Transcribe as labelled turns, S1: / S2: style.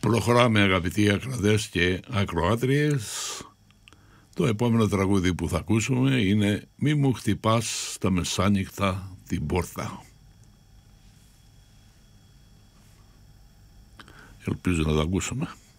S1: Προχωράμε αγαπητοί ακροατές και ακροάτριες. Το επόμενο τραγούδι που θα ακούσουμε είναι «Μη μου χτυπάς στα μεσάνυχτα την πόρτα». Ελπίζω να το ακούσουμε.